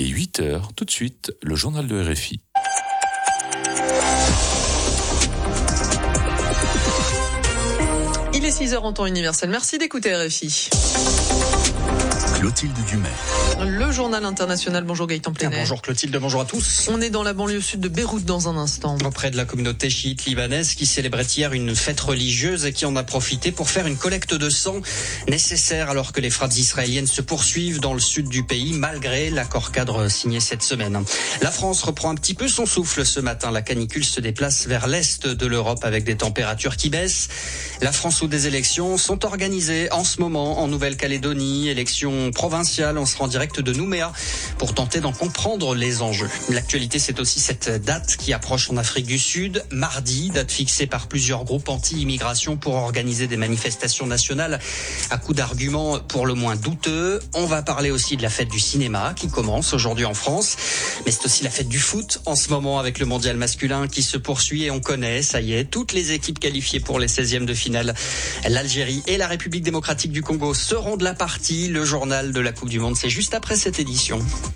Il est 8h, tout de suite, le journal de RFI. Il est 6h en temps universel. Merci d'écouter RFI. Clotilde Dumais. Le journal international. Bonjour Gaëtan Plenay. Bonjour Clotilde, bonjour à tous. On est dans la banlieue sud de Beyrouth dans un instant. Auprès de la communauté chiite libanaise qui célébrait hier une fête religieuse et qui en a profité pour faire une collecte de sang nécessaire alors que les frappes israéliennes se poursuivent dans le sud du pays malgré l'accord cadre signé cette semaine. La France reprend un petit peu son souffle ce matin. La canicule se déplace vers l'est de l'Europe avec des températures qui baissent. La France où des élections sont organisées en ce moment en Nouvelle-Calédonie, élections provinciales. On sera en direct de Nouméa pour tenter d'en comprendre les enjeux. L'actualité, c'est aussi cette date qui approche en Afrique du Sud. Mardi, date fixée par plusieurs groupes anti-immigration pour organiser des manifestations nationales à coups d'arguments pour le moins douteux. On va parler aussi de la fête du cinéma qui commence aujourd'hui en France. Mais c'est aussi la fête du foot en ce moment avec le mondial masculin qui se poursuit et on connaît, ça y est, toutes les équipes qualifiées pour les 16e de finale. L'Algérie et la République démocratique du Congo seront de la partie. Le journal de la Coupe du Monde, c'est juste après cette édition.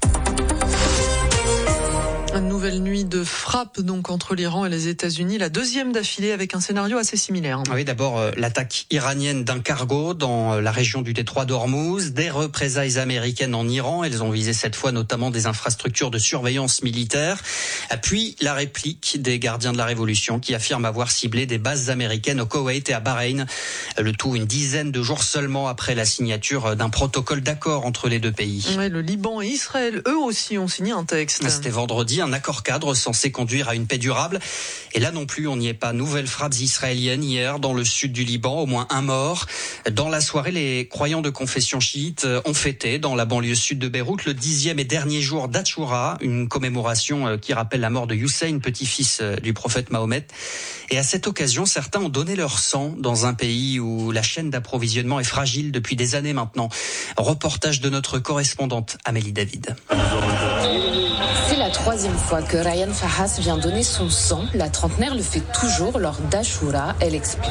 Une nouvelle nuit de frappe donc entre l'Iran et les États-Unis, la deuxième d'affilée avec un scénario assez similaire. Oui, d'abord l'attaque iranienne d'un cargo dans la région du détroit d'Ormuz, des représailles américaines en Iran, elles ont visé cette fois notamment des infrastructures de surveillance militaire, puis la réplique des gardiens de la révolution qui affirment avoir ciblé des bases américaines au Koweït et à Bahreïn, le tout une dizaine de jours seulement après la signature d'un protocole d'accord entre les deux pays. Ouais, le Liban et Israël, eux aussi, ont signé un texte. C'était vendredi, un accord cadre censé conduire à une paix durable. Et là non plus, on n'y est pas. Nouvelles frappes israéliennes hier dans le sud du Liban, au moins un mort. Dans la soirée, les croyants de confession chiite ont fêté dans la banlieue sud de Beyrouth le 10e et dernier jour d'Achoura, une commémoration qui rappelle la mort de Hussein, petit-fils du prophète Mahomet. Et à cette occasion, certains ont donné leur sang dans un pays où la chaîne d'approvisionnement est fragile depuis des années maintenant. Reportage de notre correspondante Amélie David. C'est la troisième fois que Ryan Fahas vient donner son sang. La trentenaire le fait toujours lors d'Achoura. Elle explique.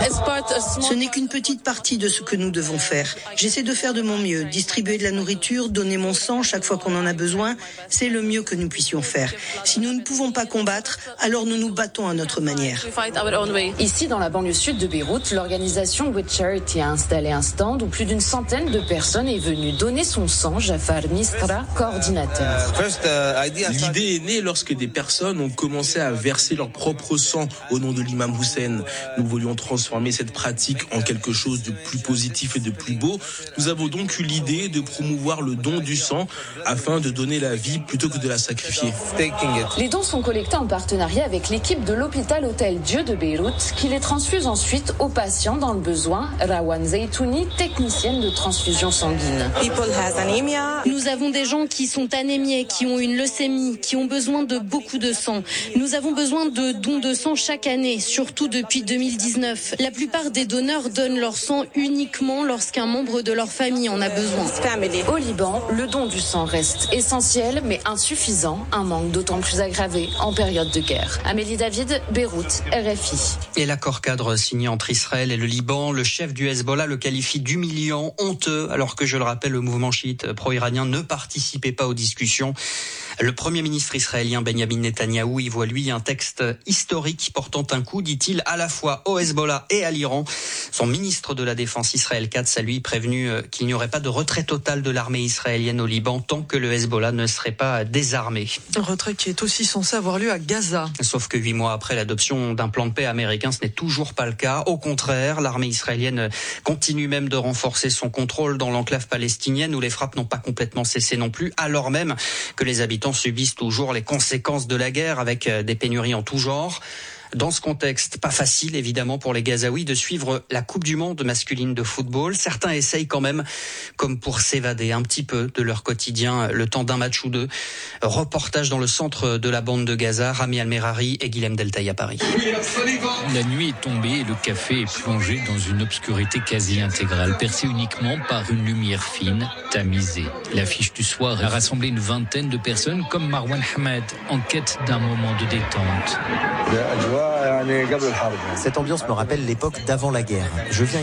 Ce n'est qu'une petite partie de ce que nous devons faire. J'essaie de faire de mon mieux. Distribuer de la nourriture, donner mon sang chaque fois qu'on en a besoin, c'est le mieux que nous puissions faire. Si nous ne pouvons pas combattre, alors nous nous battons à notre manière. Ici, dans la banlieue sud de Beyrouth, l'organisation With Charity a installé un stand où plus d'une centaine de personnes est venue donner son sang. Jafar Mistra, coordinateur. L'idée est née lorsque des personnes ont commencé à verser leur propre sang au nom de l'imam Hussein. Nous voulions transformer cette pratique en quelque chose de plus positif et de plus beau. Nous avons donc eu l'idée de promouvoir le don du sang afin de donner la vie plutôt que de la sacrifier. Les dons sont collectés en partenariat avec l'équipe de l'hôpital Hôtel Dieu de Beyrouth qui les transfuse ensuite aux patients dans le besoin. Rawan Zeytouni, technicienne de transfusion sanguine. Nous avons des gens qui sont anémiés, qui ont une leucémie, qui ont besoin de beaucoup de sang. Nous avons besoin de dons de sang chaque année, surtout depuis 2019. La plupart des donneurs donnent leur sang uniquement lorsqu'un membre de leur famille en a besoin. Au Liban, le don du sang reste essentiel mais insuffisant, un manque d'autant plus aggravé en période de guerre. Amélie David, Beyrouth, RFI. Et l'accord cadre signé entre Israël et le Liban, le chef du Hezbollah le qualifie d'humiliant, honteux, alors que je le rappelle, le mouvement chiite pro-iranien ne participait pas aux discussions. Le Premier ministre israélien Benjamin Netanyahou y voit lui un texte historique portant un coup, dit-il, à la fois au Hezbollah et à l'Iran. Son ministre de la Défense Israël Katz a lui prévenu qu'il n'y aurait pas de retrait total de l'armée israélienne au Liban tant que le Hezbollah ne serait pas désarmé. Un retrait qui est aussi censé avoir lieu à Gaza. Sauf que 8 mois après l'adoption d'un plan de paix américain, ce n'est toujours pas le cas. Au contraire, l'armée israélienne continue même de renforcer son contrôle dans l'enclave palestinienne où les frappes n'ont pas complètement cessé non plus, alors même que les habitants subissent toujours les conséquences de la guerre avec des pénuries en tout genre. Dans ce contexte, pas facile évidemment pour les Gazaouis de suivre la Coupe du Monde masculine de football. Certains essayent quand même, comme pour s'évader un petit peu de leur quotidien, le temps d'un match ou deux. Reportage dans le centre de la bande de Gaza, Rami Al-Merari et Guilhem Deltaï à Paris. La nuit est tombée et le café est plongé dans une obscurité quasi intégrale, percée uniquement par une lumière fine, tamisée. L'affiche du soir a rassemblé une vingtaine de personnes comme Marwan Hamed, en quête d'un moment de détente. Cette ambiance me rappelle l'époque d'avant la guerre. Je viens